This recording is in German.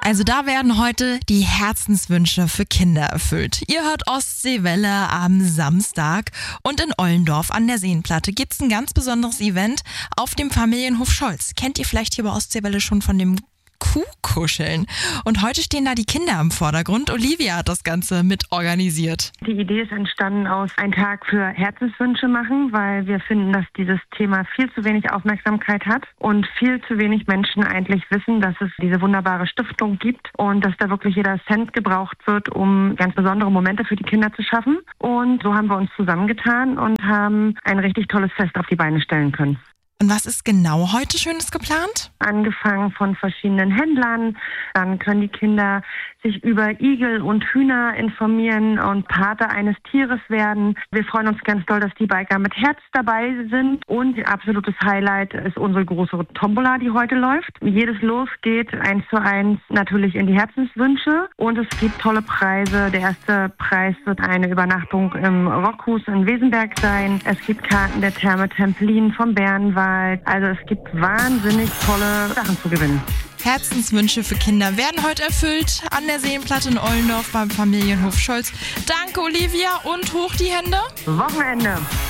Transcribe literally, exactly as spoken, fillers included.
Also da werden heute die Herzenswünsche für Kinder erfüllt. Ihr hört Ostseewelle am Samstag und in Ollendorf an der Seenplatte gibt es ein ganz besonderes Event auf dem Familienhof Scholz. Kennt ihr vielleicht hier bei Ostseewelle schon von dem Kuhkuscheln? Und heute stehen da die Kinder im Vordergrund. Olivia hat das Ganze mit organisiert. Die Idee ist entstanden aus einem Tag für Herzenswünsche machen, weil wir finden, dass dieses Thema viel zu wenig Aufmerksamkeit hat und viel zu wenig Menschen eigentlich wissen, dass es diese wunderbare Stiftung gibt und dass da wirklich jeder Cent gebraucht wird, um ganz besondere Momente für die Kinder zu schaffen. Und so haben wir uns zusammengetan und haben ein richtig tolles Fest auf die Beine stellen können. Und was ist genau heute Schönes geplant? Angefangen von verschiedenen Händlern. Dann können die Kinder sich über Igel und Hühner informieren und Pate eines Tieres werden. Wir freuen uns ganz doll, dass die Biker mit Herz dabei sind. Und ein absolutes Highlight ist unsere große Tombola, die heute läuft. Jedes Los geht eins zu eins natürlich in die Herzenswünsche. Und es gibt tolle Preise. Der erste Preis wird eine Übernachtung im Rockhus in Wesenberg sein. Es gibt Karten der Therme Templin vom Bärenwald. Also es gibt wahnsinnig tolle Sachen zu gewinnen. Herzenswünsche für Kinder werden heute erfüllt an der Seenplatte in Ollendorf beim Familienhof Scholz. Danke Olivia und hoch die Hände. Wochenende.